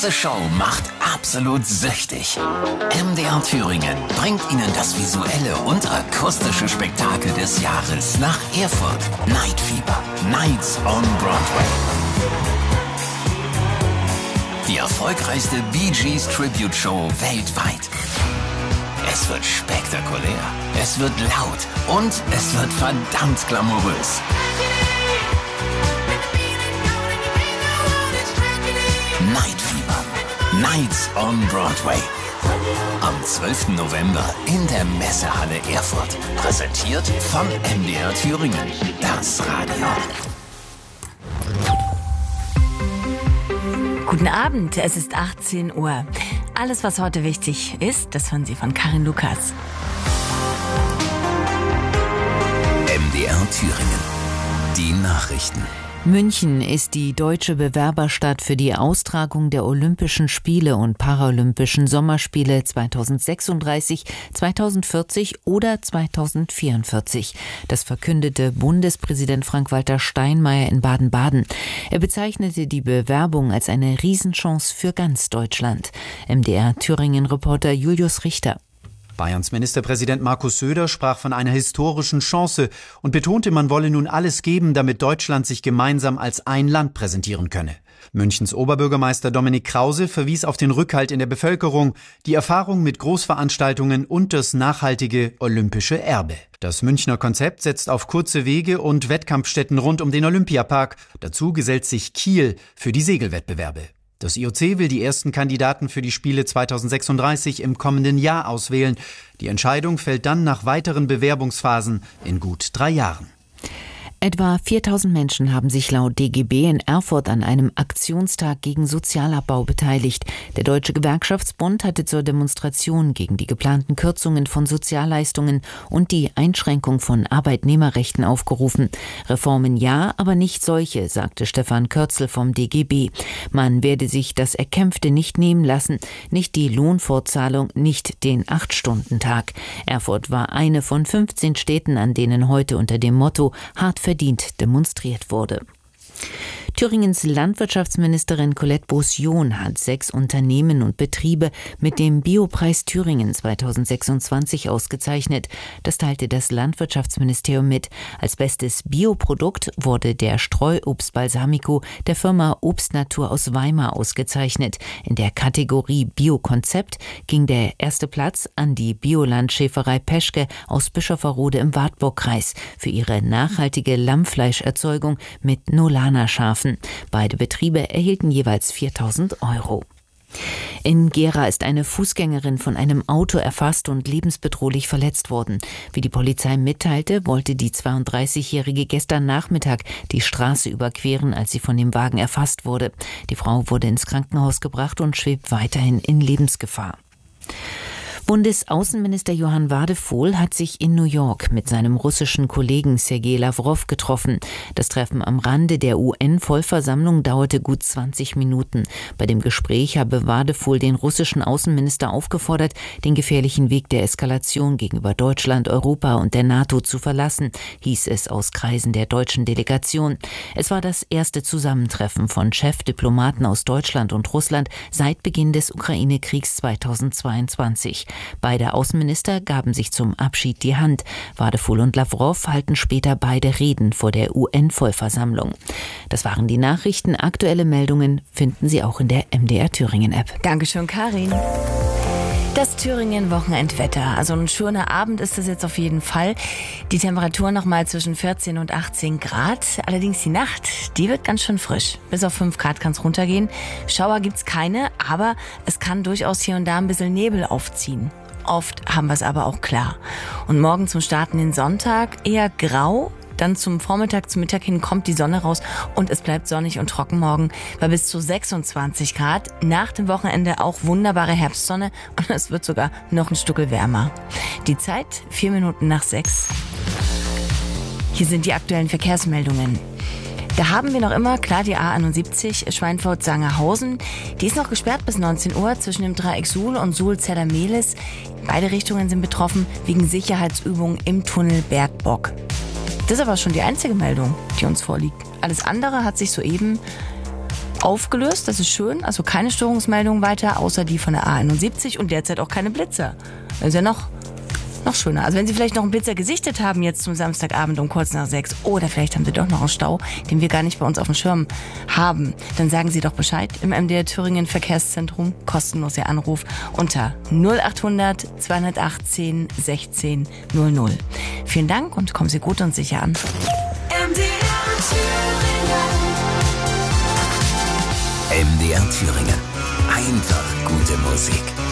Diese Show macht absolut süchtig. MDR Thüringen bringt Ihnen das visuelle und akustische Spektakel des Jahres nach Erfurt. Night Fever, Nights on Broadway. Die erfolgreichste Bee Gees Tribute Show weltweit. Es wird spektakulär, es wird laut und es wird verdammt glamourös. Night Fever, Nights on Broadway. Am 12. November in der Messehalle Erfurt. Präsentiert von MDR Thüringen. Das Radio. Guten Abend, es ist 18 Uhr. Alles, was heute wichtig ist, das hören Sie von Karin Lukas. MDR Thüringen. Die Nachrichten. München ist die deutsche Bewerberstadt für die Austragung der Olympischen Spiele und Paralympischen Sommerspiele 2036, 2040 oder 2044. Das verkündete Bundespräsident Frank-Walter Steinmeier in Baden-Baden. Er bezeichnete die Bewerbung als eine Riesenchance für ganz Deutschland. MDR-Thüringen-Reporter Julius Richter. Bayerns Ministerpräsident Markus Söder sprach von einer historischen Chance und betonte, man wolle nun alles geben, damit Deutschland sich gemeinsam als ein Land präsentieren könne. Münchens Oberbürgermeister Dominik Krause verwies auf den Rückhalt in der Bevölkerung, die Erfahrung mit Großveranstaltungen und das nachhaltige olympische Erbe. Das Münchner Konzept setzt auf kurze Wege und Wettkampfstätten rund um den Olympiapark. Dazu gesellt sich Kiel für die Segelwettbewerbe. Das IOC will die ersten Kandidaten für die Spiele 2036 im kommenden Jahr auswählen. Die Entscheidung fällt dann nach weiteren Bewerbungsphasen in gut 3 Jahren. Etwa 4000 Menschen haben sich laut DGB in Erfurt an einem Aktionstag gegen Sozialabbau beteiligt. Der Deutsche Gewerkschaftsbund hatte zur Demonstration gegen die geplanten Kürzungen von Sozialleistungen und die Einschränkung von Arbeitnehmerrechten aufgerufen. Reformen ja, aber nicht solche, sagte Stefan Kürzel vom DGB. Man werde sich das Erkämpfte nicht nehmen lassen, nicht die Lohnfortzahlung, nicht den 8-Stunden-Tag. Erfurt war eine von 15 Städten, an denen heute unter dem Motto hart verdient demonstriert wurde. Thüringens Landwirtschaftsministerin Colette Beaussion hat 6 Unternehmen und Betriebe mit dem Biopreis Thüringen 2026 ausgezeichnet. Das teilte das Landwirtschaftsministerium mit. Als bestes Bioprodukt wurde der Streuobst Balsamico der Firma Obstnatur aus Weimar ausgezeichnet. In der Kategorie Biokonzept ging der erste Platz an die Biolandschäferei Peschke aus Bischofferode im Wartburgkreis für ihre nachhaltige Lammfleischerzeugung mit Nolana-Schafen. Beide Betriebe erhielten jeweils 4.000 €. In Gera ist eine Fußgängerin von einem Auto erfasst und lebensbedrohlich verletzt worden. Wie die Polizei mitteilte, wollte die 32-Jährige gestern Nachmittag die Straße überqueren, als sie von dem Wagen erfasst wurde. Die Frau wurde ins Krankenhaus gebracht und schwebt weiterhin in Lebensgefahr. Bundesaußenminister Johann Wadephol hat sich in New York mit seinem russischen Kollegen Sergei Lawrow getroffen. Das Treffen am Rande der UN-Vollversammlung dauerte gut 20 Minuten. Bei dem Gespräch habe Wadephol den russischen Außenminister aufgefordert, den gefährlichen Weg der Eskalation gegenüber Deutschland, Europa und der NATO zu verlassen, hieß es aus Kreisen der deutschen Delegation. Es war das erste Zusammentreffen von Chefdiplomaten aus Deutschland und Russland seit Beginn des Ukraine-Kriegs 2022. Beide Außenminister gaben sich zum Abschied die Hand. Wadephol und Lawrow halten später beide Reden vor der UN-Vollversammlung. Das waren die Nachrichten. Aktuelle Meldungen finden Sie auch in der MDR Thüringen-App. Dankeschön, Karin. Das Thüringen-Wochenendwetter. Also ein schöner Abend ist es jetzt auf jeden Fall. Die Temperatur nochmal zwischen 14 und 18 Grad. Allerdings die Nacht, die wird ganz schön frisch. Bis auf 5 Grad kann es runtergehen. Schauer gibt's keine, aber es kann durchaus hier und da ein bisschen Nebel aufziehen. Oft haben wir es aber auch klar. Und morgen zum Starten den Sonntag eher grau. Dann zum Vormittag, zum Mittag hin kommt die Sonne raus und es bleibt sonnig und trocken morgen bei bis zu 26 Grad. Nach dem Wochenende auch wunderbare Herbstsonne und es wird sogar noch ein Stückel wärmer. Die Zeit 4 Minuten nach 6. Hier sind die aktuellen Verkehrsmeldungen. Da haben wir noch immer, klar, die A71 Schweinfurt-Sangerhausen. Die ist noch gesperrt bis 19 Uhr zwischen dem Dreieck Suhl und Suhl-Zedder-Mehlis. Beide Richtungen sind betroffen wegen Sicherheitsübungen im Tunnel Bergbock. Das ist aber schon die einzige Meldung, die uns vorliegt. Alles andere hat sich soeben aufgelöst, das ist schön. Also keine Störungsmeldungen weiter, außer die von der A71 und derzeit auch keine Blitzer. Das ist ja noch schöner. Also wenn Sie vielleicht noch einen Blitzer gesichtet haben jetzt zum Samstagabend um kurz nach 6 oder vielleicht haben Sie doch noch einen Stau, den wir gar nicht bei uns auf dem Schirm haben, dann sagen Sie doch Bescheid im MDR Thüringen Verkehrszentrum. Kostenlos Ihr Anruf unter 0800 218 16 00. Vielen Dank und kommen Sie gut und sicher an. MDR Thüringen. Einfach gute Musik.